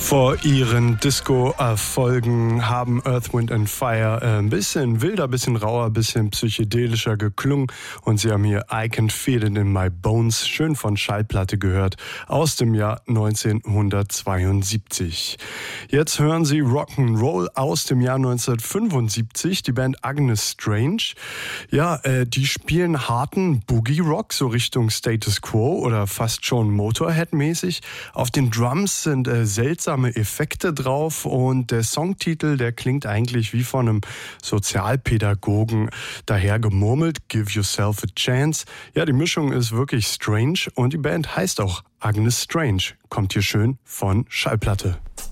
Vor ihren Disco-Erfolgen haben Earth, Wind and Fire ein bisschen wilder, bisschen rauer, bisschen psychedelischer geklungen und sie haben hier I Can Feel It in My Bones, schön von Schallplatte gehört, aus dem Jahr 1972. Jetzt hören Sie Rock'n'Roll aus dem Jahr 1975, die Band Agnes Strange. Ja, die spielen harten Boogie-Rock, so Richtung Status Quo oder fast schon Motorhead-mäßig. Auf den Drums sind seltsame Effekte drauf und der Songtitel, der klingt eigentlich wie von einem Sozialpädagogen daher gemurmelt, Give Yourself a Chance. Ja, die Mischung ist wirklich strange und die Band heißt auch Agnes Strange. Kommt hier schön von Schallplatte.